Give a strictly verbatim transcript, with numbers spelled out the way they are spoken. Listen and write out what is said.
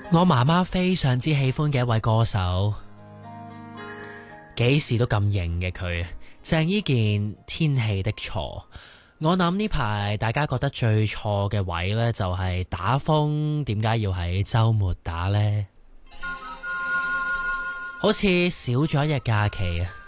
我媽媽非常之喜歡嘅一位歌手，幾時都咁型嘅佢，鄭伊健天氣的錯。我諗呢排大家覺得最錯嘅位呢，就係打風，點解要喺週末打呢？好似少咗一日假期啊！